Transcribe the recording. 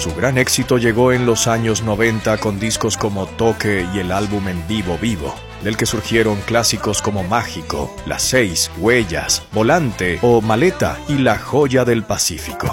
Su gran éxito llegó en los años 90 con discos como Toque y el álbum en vivo Vivo, del que surgieron clásicos como Mágico, Las 6, Huellas, Volante o Maleta y La Joya del Pacífico.